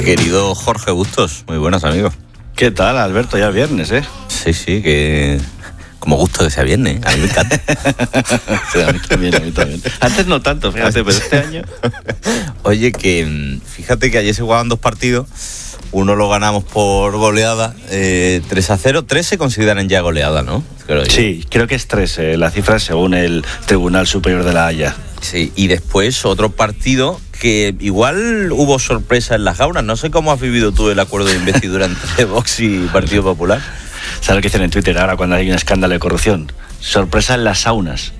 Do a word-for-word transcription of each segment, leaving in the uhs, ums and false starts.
Querido Jorge Bustos, muy buenas, amigos. ¿Qué tal, Alberto? Ya es viernes, ¿eh? Sí, sí, que... Como gusto que sea viernes, a mí me encanta. Sí, a mí también, a mí también. Antes no tanto, fíjate, pero este año... Oye, que fíjate que ayer se jugaban dos partidos. Uno lo ganamos por goleada, eh, tres a cero. Tres se consideran ya goleada, ¿no? Creo sí, creo que es tres, eh, la cifra según el Tribunal Superior de La Haya. Sí, y después otro partido que igual hubo sorpresa en las gaunas. No sé cómo has vivido tú el acuerdo de investidura entre Vox y Partido Popular. ¿Sabes lo que dicen en Twitter ahora cuando hay un escándalo de corrupción? Sorpresa en las saunas.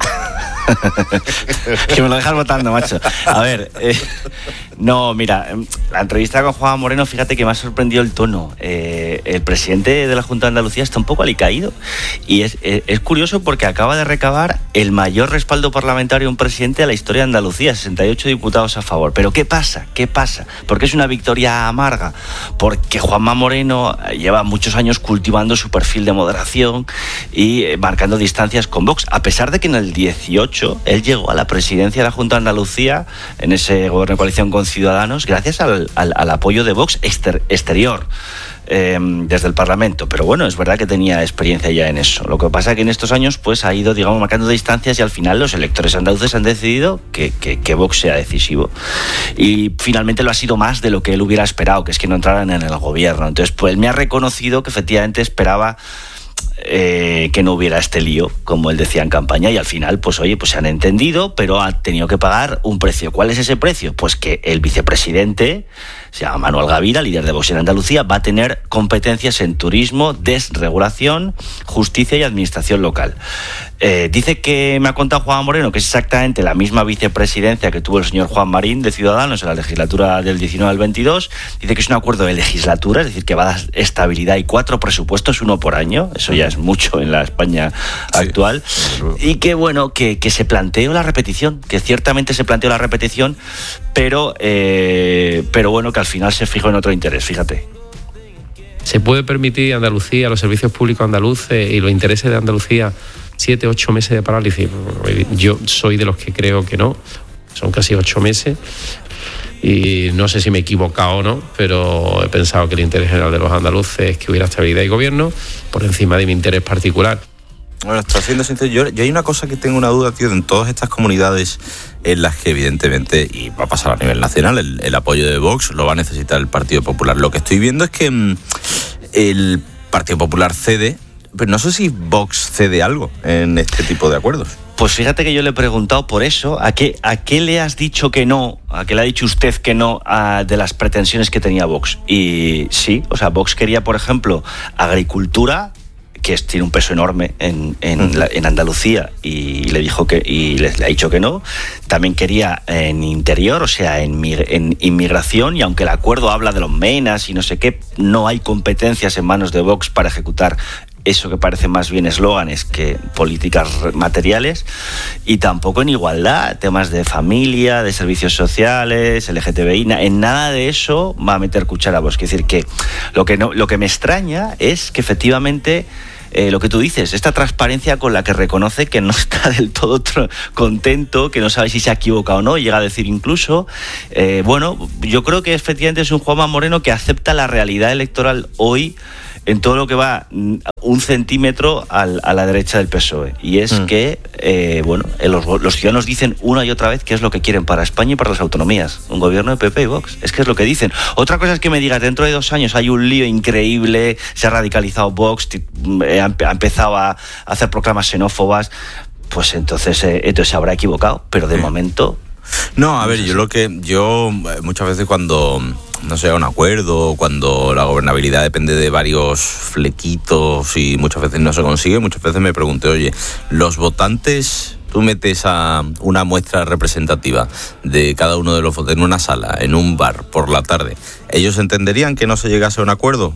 Que me lo dejas votando, macho. A ver, eh, no, mira, la entrevista con Juanma Moreno, fíjate que me ha sorprendido el tono. Eh, el presidente de la Junta de Andalucía está un poco alicaído y es, es, es curioso porque acaba de recabar el mayor respaldo parlamentario de un presidente de la historia de Andalucía, sesenta y ocho diputados a favor. Pero ¿qué pasa? ¿Qué pasa? ¿Por qué es una victoria amarga? Porque Juanma Moreno lleva muchos años cultivando su perfil de moderación y eh, marcando distancias con Vox, a pesar de que en el dieciocho él llegó a la presidencia de la Junta de Andalucía en ese gobierno de coalición con Ciudadanos gracias al, al, al apoyo de Vox exter, exterior eh, desde el Parlamento. Pero bueno, es verdad que tenía experiencia ya en eso. Lo que pasa es que en estos años pues ha ido, digamos, marcando distancias y al final los electores andaluces han decidido que, que, que Vox sea decisivo. Y finalmente lo ha sido más de lo que él hubiera esperado, que es que no entraran en el gobierno. Entonces, pues él me ha reconocido que efectivamente esperaba Eh, que no hubiera este lío, como él decía en campaña, y al final, pues oye, pues se han entendido, pero ha tenido que pagar un precio. ¿Cuál es ese precio? Pues que el vicepresidente, se llama Manuel Gavira, líder de Vox en Andalucía, va a tener competencias en turismo, desregulación, justicia y administración local. Eh, dice que me ha contado Juanma Moreno que es exactamente la misma vicepresidencia que tuvo el señor Juan Marín de Ciudadanos en la legislatura del diecinueve al veintidós. Dice que es un acuerdo de legislatura, es decir, que va a dar estabilidad y cuatro presupuestos, uno por año. Eso ya es mucho en la España actual. Sí. Y que bueno, que, que se planteó la repetición, que ciertamente se planteó la repetición, pero, eh, pero bueno, que al final se fijó en otro interés, fíjate. ¿Se puede permitir Andalucía, los servicios públicos andaluces y los intereses de Andalucía siete, ocho meses de parálisis? Yo soy de los que creo que no. Son casi ocho meses y no sé si me he equivocado o no, pero he pensado que el interés general de los andaluces es que hubiera estabilidad y gobierno por encima de mi interés particular. Bueno, está siendo sincero. Yo, yo hay una cosa que tengo una duda, tío, en todas estas comunidades en las que evidentemente, y va a pasar a nivel nacional, el, el apoyo de Vox lo va a necesitar el Partido Popular. Lo que estoy viendo es que mmm, el Partido Popular cede, pero no sé si Vox cede algo en este tipo de acuerdos. Pues fíjate que yo le he preguntado por eso, ¿a qué, a qué le has dicho que no? ¿A qué le ha dicho usted que no a, de las pretensiones que tenía Vox? Y sí, o sea, Vox quería, por ejemplo, agricultura, que es, tiene un peso enorme en, en, la, en Andalucía, y le dijo que y le, le ha dicho que no. También quería en interior, o sea, en, en inmigración, y aunque el acuerdo habla de los menas y no sé qué, no hay competencias en manos de Vox para ejecutar eso que parece más bien eslóganes que políticas materiales, y tampoco en igualdad, temas de familia, de servicios sociales, L G T B I, en nada de eso va a meter cuchara Vox. Es decir, que lo que, no, lo que me extraña es que efectivamente Eh, lo que tú dices, esta transparencia con la que reconoce que no está del todo tr- contento, que no sabe si se ha equivocado o no, llega a decir incluso, eh, bueno, yo creo que efectivamente es un Juanma Moreno que acepta la realidad electoral hoy en todo lo que va un centímetro al, a la derecha del P S O E, y es mm. que eh, bueno, los, los ciudadanos dicen una y otra vez qué es lo que quieren para España y para las autonomías, un gobierno de P P y Vox, es que es lo que dicen. Otra cosa es que me digas, dentro de dos años hay un lío increíble, se ha radicalizado Vox, ha empezado a hacer proclamas xenófobas, pues entonces, eh, entonces se habrá equivocado, pero de mm. momento... No, a ver, yo lo que yo muchas veces cuando no se llega a un acuerdo, cuando la gobernabilidad depende de varios flequitos y muchas veces no se consigue, muchas veces me pregunté, oye, los votantes, tú metes a una muestra representativa de cada uno de los votantes en una sala, en un bar, por la tarde, ¿ellos entenderían que no se llegase a un acuerdo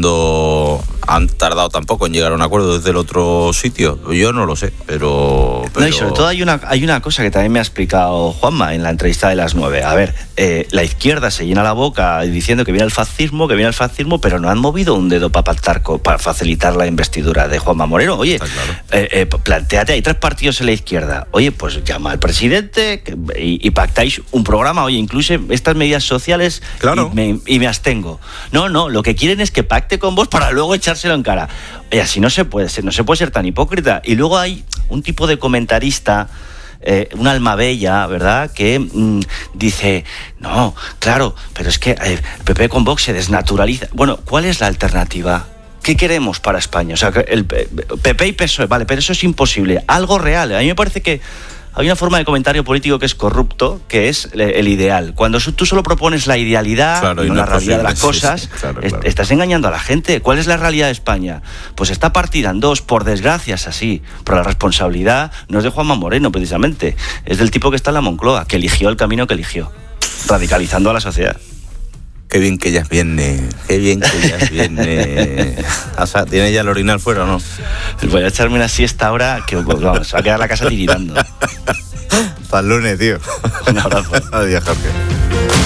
cuando han tardado tampoco en llegar a un acuerdo desde el otro sitio? Yo no lo sé, pero... pero... No, y sobre todo hay una, hay una cosa que también me ha explicado Juanma en la entrevista de las nueve. A ver, eh, la izquierda se llena la boca diciendo que viene el fascismo, que viene el fascismo, pero no han movido un dedo para pactar, para facilitar la investidura de Juanma Moreno. Oye, claro. eh, eh, plantéate, hay tres partidos en la izquierda. izquierda. Oye, pues llama al presidente que, y, y pactáis un programa. Oye, incluso estas medidas sociales claro. y, me, y me abstengo. No, no, lo que quieren es que pacte con vos para luego echárselo en cara. Oye, así no se puede ser, no se puede ser tan hipócrita. Y luego hay un tipo de comentarista... Eh, un alma bella, ¿verdad?, que mmm, dice, no, claro, pero es que eh, P P con Vox se desnaturaliza. Bueno, ¿cuál es la alternativa? ¿Qué queremos para España? O sea, el P P y P S O E, vale, pero eso es imposible. Algo real. A mí me parece que hay una forma de comentario político que es corrupto, que es el ideal. Cuando tú solo propones la idealidad, claro, y no, no la realidad de las cosas, sí, sí, claro, claro. estás engañando a la gente. ¿Cuál es la realidad de España? Pues está partida en dos, por desgracia es así. Pero la responsabilidad no es de Juanma Moreno, precisamente. Es del tipo que está en la Moncloa, que eligió el camino que eligió, radicalizando a la sociedad. Qué bien que ya es viernes, qué bien que ya es viernes. O sea, ¿tiene ya el orinal fuera o no? Voy a echarme una siesta ahora que pues, vamos, se va a quedar la casa tiritando. Hasta el lunes, tío. Un abrazo. Adiós, Jorge.